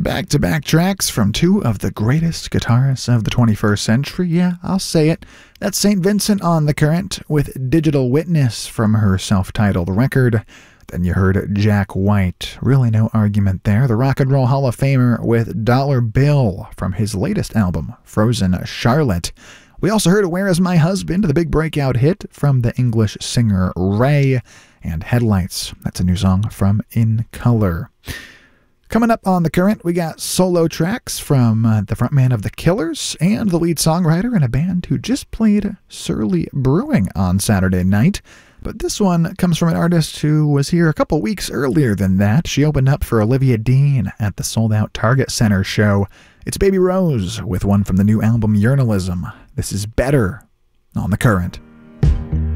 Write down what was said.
Back-to-back tracks from two of the greatest guitarists of the 21st century. Yeah, I'll say it. That's St. Vincent on the Current with Digital Witness from her self-titled record. Then you heard Jack White. Really no argument there. The Rock and Roll Hall of Famer with Dollar Bill from his latest album, Frozen Charlotte. We also heard Where Is My Husband, the big breakout hit from the English singer Ray, and Headlights. That's a new song from In Color. Coming up on The Current, we got solo tracks from the frontman of The Killers and the lead songwriter in a band who just played Surly Brewing on Saturday night. But this one comes from an artist who was here a couple weeks earlier than that. She opened up for Olivia Dean at the sold-out Target Center show. It's Baby Rose with one from the new album Journalism. This is Better on The Current.